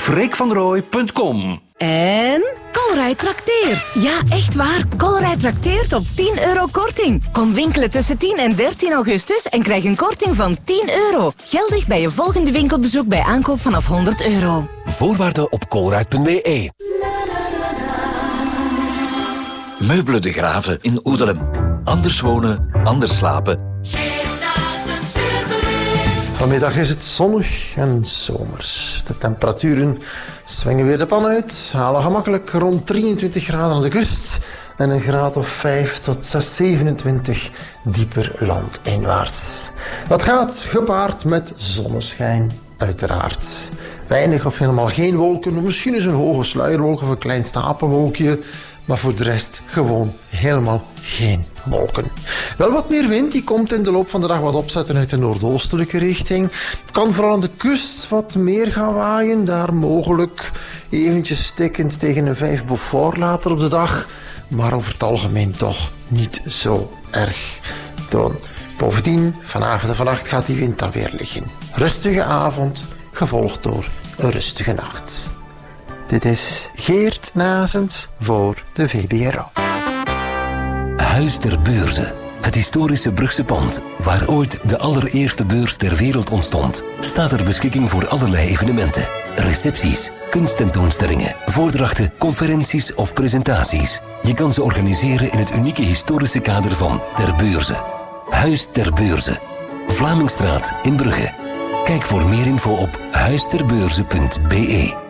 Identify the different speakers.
Speaker 1: freekvanrooij.com.
Speaker 2: En Colruyt trakteert. Ja, echt waar. Colruyt trakteert op €10 korting. Kom winkelen tussen 10 en 13 augustus en krijg een korting van €10. Geldig bij je volgende winkelbezoek bij aankoop vanaf €100.
Speaker 3: Voorwaarden op colruyt.be.
Speaker 4: Meubelen de Graven in Oedelem. Anders wonen, anders slapen.
Speaker 5: Vanmiddag is het zonnig en zomers. De temperaturen swingen weer de pan uit, halen gemakkelijk rond 23 graden aan de kust en een graad of 5 tot 6, 27 dieper landinwaarts. Dat gaat gepaard met zonneschijn, uiteraard. Weinig of helemaal geen wolken, misschien is een hoge sluierwolk of een klein stapelwolkje, maar voor de rest gewoon helemaal geen wolken. Wel wat meer wind, die komt in de loop van de dag wat opzetten uit de noordoostelijke richting. Het kan vooral aan de kust wat meer gaan waaien, daar mogelijk eventjes stikkend tegen een 5 Beaufort later op de dag, maar over het algemeen toch niet zo erg doen. Bovendien, vanavond en vannacht gaat die wind dan weer liggen. Rustige avond, gevolgd door een rustige nacht. Dit is Geert Nazens voor de VBRO.
Speaker 3: Huis ter Beurze. Het historische Brugse pand, waar ooit de allereerste beurs ter wereld ontstond, staat ter beschikking voor allerlei evenementen. Recepties, kunsttentoonstellingen, voordrachten, conferenties of presentaties. Je kan ze organiseren in het unieke historische kader van Ter Beurze. Huis ter Beurze. Vlamingstraat in Brugge. Kijk voor meer info op huisterbeurze.be.